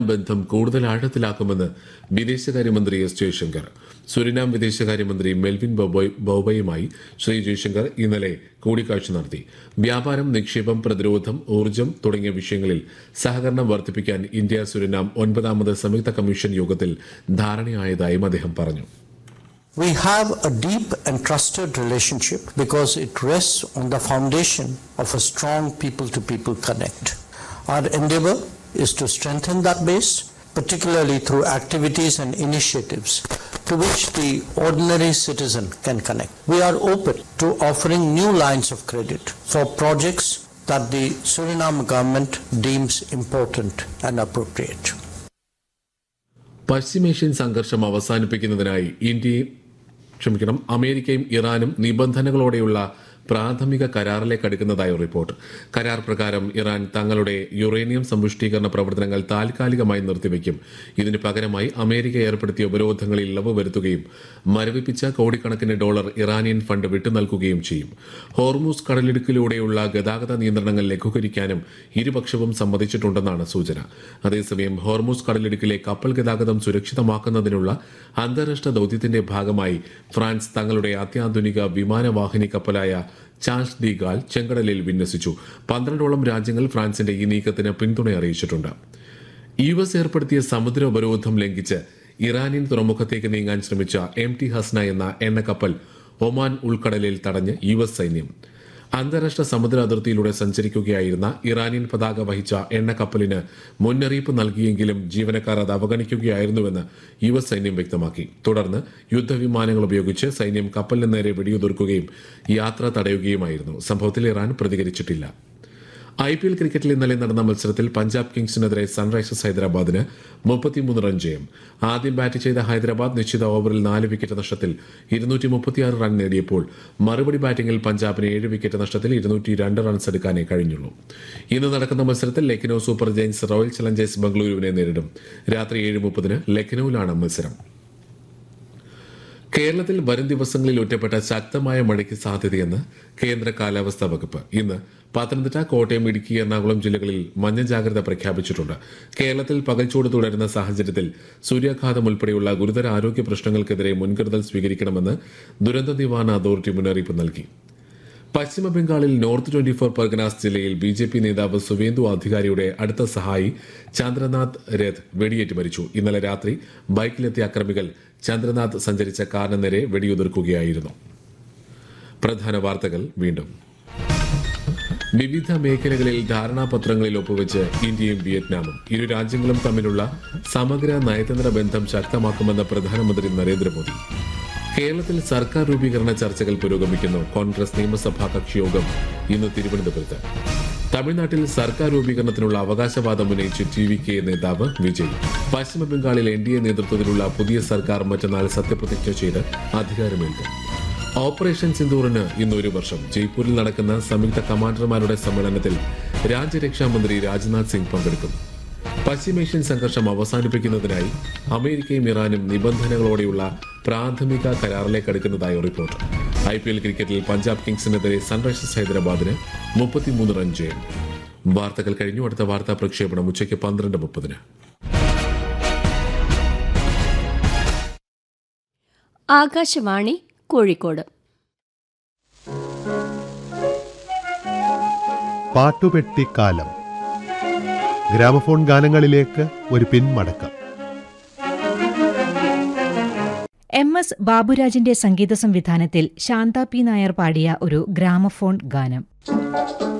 ബന്ധം കൂടുതൽ ആഴത്തിലാക്കുമെന്ന് വിദേശകാര്യമന്ത്രി എസ് ജയശങ്കർ. സുരിനാം വിദേശകാര്യമന്ത്രി മെൽവിൻ ബോബയുമായി ശ്രീ ജയശങ്കർ ഇന്നലെ കൂടിക്കാഴ്ച നടത്തി. വ്യാപാരം, നിക്ഷേപം, പ്രതിരോധം, ഊർജ്ജം തുടങ്ങിയ വിഷയങ്ങളിൽ സഹകരണം വർദ്ധിപ്പിക്കാൻ ഇന്ത്യ സുരിനാം 9ാമത് സംയുക്ത കമ്മീഷൻ യോഗത്തിൽ ധാരണയായതായും അദ്ദേഹം പറഞ്ഞു. We have a deep and trusted relationship because it rests on the foundation of a strong people-to-people connect. Our endeavor is to strengthen that base, particularly through activities and initiatives to which the ordinary citizen can connect. We are open to offering new lines of credit for projects that the Suriname government deems important and appropriate. പശ്ചിമേഷ്യൻ സംഘർഷം അവസാനിപ്പിക്കുന്നതിനായി അമേരിക്കയും ഇറാനും നിബന്ധനകളോടെയുള്ള പ്രാഥമിക കരാറിലേക്ക് അടുക്കുന്നതായി report. കരാർ പ്രകാരം Iran തങ്ങളുടെ uranium സമ്പുഷ്ടീകരണ പ്രവർത്തനങ്ങൾ താൽക്കാലികമായി നിർത്തിവെക്കും. ഇതിന് പകരമായി അമേരിക്ക ഏർപ്പെടുത്തിയ ഉപരോധങ്ങളിൽ ഇളവ് വരുത്തുകയും മരവിപ്പിച്ച കോടിക്കണക്കിന് ഡോളർ ഇറാനിയൻ ഫണ്ട് വിട്ടുനൽകുകയും ചെയ്യും. ഹോർമൂസ് കടലിടുക്കിലൂടെയുള്ള ഗതാഗത നിയന്ത്രണങ്ങൾ ലഘൂകരിക്കാനും ഇരുപക്ഷവും സമ്മതിച്ചിട്ടുണ്ടെന്നാണ് സൂചന. അതേസമയം ഹോർമൂസ് കടലിടുക്കിലെ കപ്പൽ ഗതാഗതം സുരക്ഷിതമാക്കുന്നതിനുള്ള അന്താരാഷ്ട്ര ദൌത്യത്തിന്റെ ഭാഗമായി ഫ്രാൻസ് തങ്ങളുടെ അത്യാധുനിക വിമാനവാഹിനി കപ്പലായ ചാൾസ് ഡി ഗാൾ ചെങ്കടലിൽ വിന്യസിച്ചു. 12ഓളം രാജ്യങ്ങൾ ഫ്രാൻസിന്റെ ഈ നീക്കത്തിന് പിന്തുണ അറിയിച്ചിട്ടുണ്ട്. US ഏർപ്പെടുത്തിയ സമുദ്ര ഉപരോധം ലംഘിച്ച് ഇറാനിയൻ തുറമുഖത്തേക്ക് നീങ്ങാൻ ശ്രമിച്ച MT ഹസ്ന എന്ന എണ്ണക്കപ്പൽ ഒമാൻ ഉൾക്കടലിൽ തടഞ്ഞ് US സൈന്യം. അന്താരാഷ്ട്ര സമുദ്ര അതിർത്തിയിലൂടെ സഞ്ചരിക്കുകയായിരുന്ന ഇറാനിയൻ പതാക വഹിച്ച എണ്ണക്കപ്പലിന് മുന്നറിയിപ്പ് നൽകിയെങ്കിലും ജീവനക്കാർ അത് അവഗണിക്കുകയായിരുന്നുവെന്ന് US സൈന്യം വ്യക്തമാക്കി. തുടർന്ന് യുദ്ധവിമാനങ്ങൾ ഉപയോഗിച്ച് സൈന്യം കപ്പലിന് നേരെ വെടിയുതിർക്കുകയും യാത്ര തടയുകയുമായിരുന്നു. സംഭവത്തിൽ ഇറാൻ പ്രതികരിച്ചിട്ടില്ല. IPL ക്രിക്കറ്റിൽ ഇന്നലെ നടന്ന മത്സരത്തിൽ പഞ്ചാബ് കിങ്സിനെതിരെ സൺറൈസേഴ്സ് ഹൈദരാബാദിന് 33 റൺ ജയം. ആദ്യം ബാറ്റ് ചെയ്ത ഹൈദരാബാദ് നിശ്ചിത ഓവറിൽ 4 വിക്കറ്റ് നഷ്ടത്തിൽ 236 റൺ നേടിയപ്പോൾ മറുപടി ബാറ്റിംഗിൽ പഞ്ചാബിന് 7 വിക്കറ്റ് നഷ്ടത്തിൽ 202 റൺസ് എടുക്കാനേ കഴിഞ്ഞുള്ളൂ. ഇന്ന് നടക്കുന്ന മത്സരത്തിൽ Lucknow super giants royal Challengers ബംഗളൂരുവിനെ നേരിടും. രാത്രി 7:30 ലക്നൌവിലാണ് മത്സരം. കേരളത്തിൽ വരും ദിവസങ്ങളിൽ ഒറ്റപ്പെട്ട ശക്തമായ മഴയ്ക്ക് സാധ്യതയെന്ന് കേന്ദ്ര കാലാവസ്ഥാ വകുപ്പ്. ഇന്ന് പത്തനംതിട്ട, കോട്ടയം, ഇടുക്കി, എറണാകുളം ജില്ലകളിൽ മഞ്ഞ ജാഗ്രത പ്രഖ്യാപിച്ചിട്ടുണ്ട്. കേരളത്തിൽ പകൽച്ചൂട് തുടരുന്ന സാഹചര്യത്തിൽ സൂര്യാഘാതം ഉൾപ്പെടെയുള്ള ഗുരുതര ആരോഗ്യ പ്രശ്നങ്ങൾക്കെതിരെ മുൻകരുതൽ സ്വീകരിക്കണമെന്ന് ദുരന്ത നിവാരണ അതോറിറ്റി മുന്നറിയിപ്പ് നൽകി. പശ്ചിമ ബംഗാളിൽ നോർത്ത് 24 പർഗനാസ് ജില്ലയിൽ BJP നേതാവ് സുവേന്ദു അധികാരിയുടെ അടുത്ത സഹായി ചന്ദ്രനാഥ് രഥ് വെടിയേറ്റ് മരിച്ചു. ഇന്നലെ രാത്രി ബൈക്കിലെത്തിയ അക്രമികൾ ചന്ദ്രനാഥ് സഞ്ചരിച്ച കാറിന് നേരെ വെടിയുതിർക്കുകയായിരുന്നു. പ്രധാന വാർത്തകൾ വീണ്ടും. വിവിധ മേഖലകളിൽ ധാരണാപത്രങ്ങളിൽ ഒപ്പുവെച്ച് ഇന്ത്യയും വിയറ്റ്നാമും. ഇരു രാജ്യങ്ങളും തമ്മിലുള്ള സമഗ്ര നയതന്ത്ര ബന്ധം ശക്തമാക്കുമെന്ന് പ്രധാനമന്ത്രി നരേന്ദ്രമോദി. കേരളത്തിൽ സർക്കാർ രൂപീകരണ ചർച്ചകൾ പുരോഗമിക്കുന്നു. കോൺഗ്രസ് നിയമസഭാ കക്ഷിയോഗം ഇന്ന് തിരുവനന്തപുരത്ത്. തമിഴ്നാട്ടിൽ സർക്കാർ രൂപീകരണത്തിനുള്ള അവകാശവാദം ഉന്നയിച്ച് TVK നേതാവ് വിജയ്. പശ്ചിമ ബംഗാളിൽ NDA നേതൃത്വത്തിലുള്ള പുതിയ സർക്കാർ മറ്റന്നാൾ സത്യപ്രതിജ്ഞ ചെയ്ത് അധികാരമേൽക്കും. ഓപ്പറേഷൻ സിന്ദൂറിന് ഇന്ന് 1 വർഷം. ജയ്പൂരിൽ നടക്കുന്ന സംയുക്ത കമാൻഡർമാരുടെ സമ്മേളനത്തിൽ രാജ്യരക്ഷാമന്ത്രി രാജ്നാഥ് സിംഗ് പങ്കെടുക്കും. പശ്ചിമേഷ്യൻ സംഘർഷം അവസാനിപ്പിക്കുന്നതിനായി അമേരിക്കയും ഇറാനും നിബന്ധനകളോടെയുള്ള പ്രാഥമിക കരാറിലേക്ക് അടുക്കുന്നതായി റിപ്പോർട്ട്. IPL ക്രിക്കറ്റിൽ പഞ്ചാബ് കിങ്സിനെതിരെ സൺറൈസേഴ്സ് ഹൈദരാബാദിന് 33 റൺ ജയം. വാർത്തകൾ കഴിഞ്ഞു. അടുത്ത വാർത്താ പ്രക്ഷേപണം ഉച്ചയ്ക്ക് 12:30. ആകാശവാണി കോഴിക്കോട്. പാട്ടുപെട്ടിക്കാലം. ഗ്രാമഫോൺ ഗാനങ്ങളിലേക്ക് ഒരു പിന്മടക്കം. MS ബാബുരാജിന്റെ സംഗീത സംവിധാനത്തിൽ ശാന്ത P. നായർ പാടിയ ഒരു ഗ്രാമഫോൺ ഗാനം.